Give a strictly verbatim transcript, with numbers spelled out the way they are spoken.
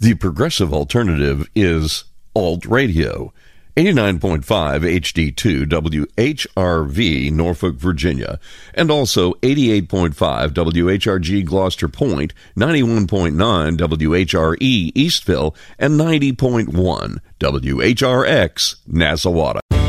The progressive alternative is Alt Radio. eighty-nine point five H D two W H R V, Norfolk, Virginia, and also eighty-eight point five W H R G Gloucester Point, ninety-one point nine W H R E Eastville, and ninety point one W H R X Nassauwata.